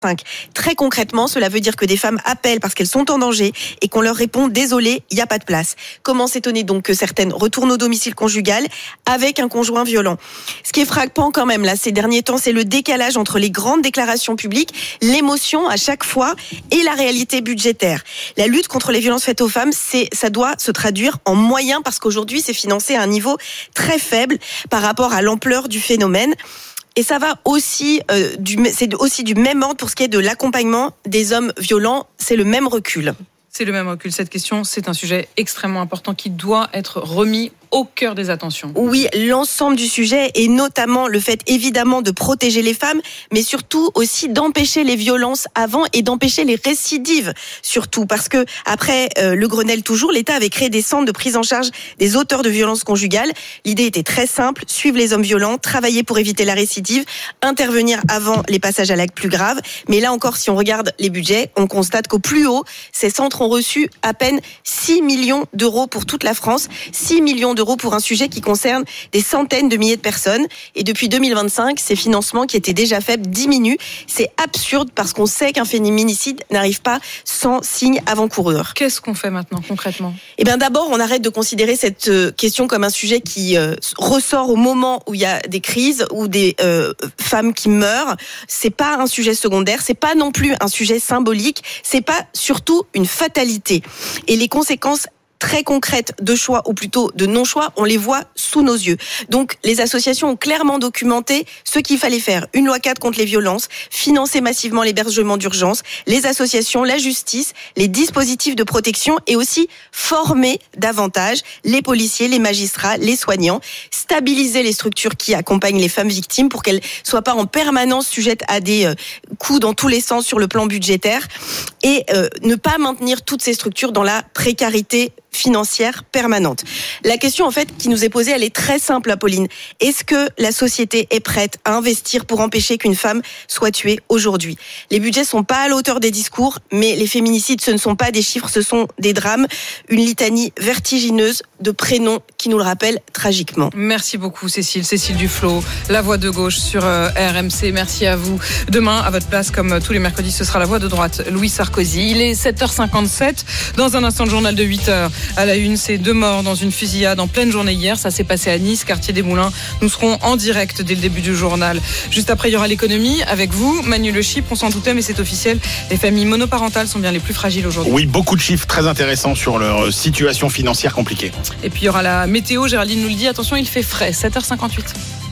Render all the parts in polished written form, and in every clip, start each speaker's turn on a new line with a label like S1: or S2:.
S1: Très concrètement, cela veut dire que des femmes appellent parce qu'elles sont en danger et qu'on leur répond « désolé, il n'y a pas de place ». Comment s'étonner donc que certaines retournent au domicile conjugal avec un conjoint violent ? Ce qui est frappant quand même là ces derniers temps, c'est le décalage entre les grandes déclarations publiques, l'émotion à chaque fois et la réalité budgétaire. La lutte contre les violences faites aux femmes, ça doit se traduire en moyens parce qu'aujourd'hui c'est financé à un niveau très faible par rapport à l'ampleur du phénomène. Et ça va aussi, c'est aussi du même ordre pour ce qui est de l'accompagnement des hommes violents. C'est le même recul.
S2: C'est le même recul. Cette question, c'est un sujet extrêmement important qui doit être remis au cœur des attentions.
S1: Oui, l'ensemble du sujet et notamment le fait évidemment de protéger les femmes, mais surtout aussi d'empêcher les violences avant et d'empêcher les récidives surtout. Parce que après le Grenelle toujours, l'État avait créé des centres de prise en charge des auteurs de violences conjugales. L'idée était très simple, suivre les hommes violents, travailler pour éviter la récidive, intervenir avant les passages à l'acte plus grave. Mais là encore, si on regarde les budgets, on constate qu'au plus haut, ces centres ont reçu à peine 6 millions d'euros pour toute la France, 6 millions d'euros pour un sujet qui concerne des centaines de milliers de personnes. Et depuis 2025, ces financements qui étaient déjà faibles diminuent. C'est absurde parce qu'on sait qu'un féminicide n'arrive pas sans signe avant-coureur.
S2: Qu'est-ce qu'on fait maintenant concrètement ?
S1: Eh bien d'abord, on arrête de considérer cette question comme un sujet qui ressort au moment où il y a des crises ou des femmes qui meurent. C'est pas un sujet secondaire, c'est pas non plus un sujet symbolique, c'est pas surtout une fatalité. Et les conséquences très concrètes de choix ou plutôt de non-choix, on les voit sous nos yeux. Donc les associations ont clairement documenté ce qu'il fallait faire. Une loi 4 contre les violences, financer massivement l'hébergement d'urgence, les associations, la justice, les dispositifs de protection et aussi former davantage les policiers, les magistrats, les soignants, stabiliser les structures qui accompagnent les femmes victimes pour qu'elles soient pas en permanence sujettes à des coûts dans tous les sens sur le plan budgétaire et ne pas maintenir toutes ces structures dans la précarité financière permanente. La question en fait qui nous est posée, elle est très simple, Apolline. Est-ce que la société est prête à investir pour empêcher qu'une femme soit tuée aujourd'hui ? Les budgets sont pas à la hauteur des discours, mais les féminicides, ce ne sont pas des chiffres, ce sont des drames. Une litanie vertigineuse de prénoms qui nous le rappellent tragiquement.
S2: Merci beaucoup Cécile Duflot, la voix de gauche sur RMC. Merci à vous. Demain, à votre place, comme tous les mercredis, ce sera la voix de droite, Louis Sarkozy. Il est 7h57. Dans un instant, le journal de 8h. À la une, c'est 2 morts dans une fusillade en pleine journée hier. Ça s'est passé à Nice, quartier des Moulins. Nous serons en direct dès le début du journal. Juste après, il y aura l'économie avec vous. Manu Le Chypre, on s'en doutait, mais c'est officiel. Les familles monoparentales sont bien les plus fragiles aujourd'hui.
S3: Oui, beaucoup de chiffres très intéressants sur leur situation financière compliquée.
S2: Et puis, il y aura la météo. Géraldine nous le dit. Attention, il fait frais. 7h58.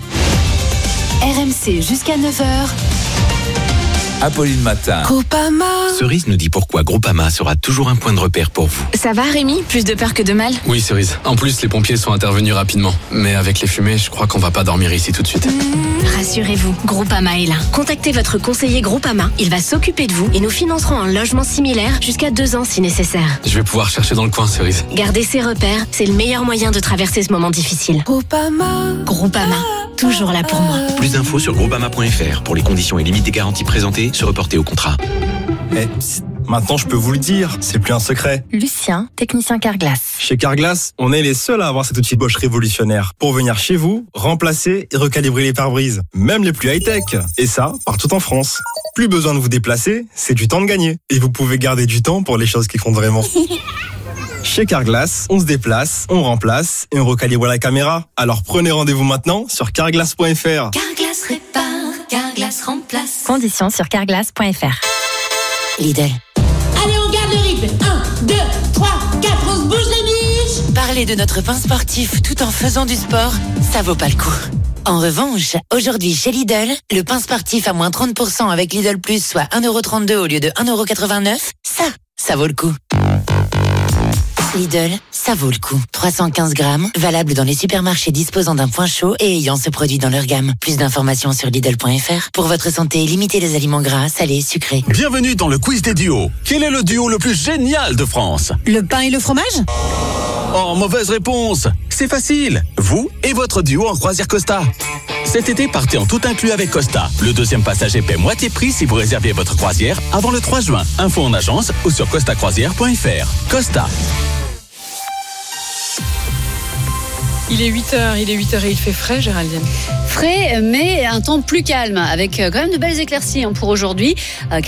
S4: RMC jusqu'à 9h.
S5: Apolline Matin.
S4: Groupama.
S6: Cerise nous dit pourquoi Groupama sera toujours un point de repère pour vous.
S4: Ça va Rémi ? Plus de peur que de mal ?
S7: Oui Cerise. En plus les pompiers sont intervenus rapidement. Mais avec les fumées, je crois qu'on va pas dormir ici tout de suite.
S4: Rassurez-vous, Groupama est là. Contactez votre conseiller Groupama. Il va s'occuper de vous et nous financerons un logement similaire jusqu'à 2 ans si nécessaire.
S7: Je vais pouvoir chercher dans le coin Cerise.
S4: Garder ses repères, c'est le meilleur moyen de traverser ce moment difficile. Groupama. Toujours là pour moi.
S6: Plus d'infos sur groupama.fr. Pour les conditions et limites des garanties présentées, se reporter au contrat.
S8: Maintenant, je peux vous le dire, c'est plus un secret.
S4: Lucien, technicien Carglass.
S8: Chez Carglass, on est les seuls à avoir cet outil Bosch révolutionnaire pour venir chez vous, remplacer et recalibrer les pare-brises, même les plus high-tech. Et ça, partout en France. Plus besoin de vous déplacer, c'est du temps de gagner. Et vous pouvez garder du temps pour les choses qui comptent vraiment. Chez Carglass, on se déplace, on remplace et on recalibre la caméra. Alors prenez rendez-vous maintenant sur carglass.fr.
S9: Carglass répare, Carglass remplace.
S4: Conditions sur carglass.fr. Lidl.
S9: Allez, on garde le rythme. 1, 2, 3, 4, on se bouge les biches.
S10: Parler de notre pain sportif tout en faisant du sport, ça vaut pas le coup. En revanche, aujourd'hui chez Lidl, le pain sportif à moins 30% avec Lidl Plus, soit 1,32€ au lieu de 1,89€, ça vaut le coup. Lidl, ça vaut le coup. 315 grammes, valable dans les supermarchés disposant d'un point chaud et ayant ce produit dans leur gamme. Plus d'informations sur Lidl.fr. Pour votre santé, limitez les aliments gras, salés, sucrés.
S11: Bienvenue dans le quiz des duos. Quel est le duo le plus génial de France ?
S12: Le pain et le fromage ?
S11: Oh, mauvaise réponse. C'est facile. Vous et votre duo en croisière Costa. Cet été, partez en tout inclus avec Costa. Le deuxième passager paie moitié prix si vous réservez votre croisière avant le 3 juin. Info en agence ou sur costacroisière.fr. Costa.
S2: Il est 8h et il fait frais, Géraldine.
S5: Frais, mais un temps plus calme, avec quand même de belles éclaircies pour aujourd'hui.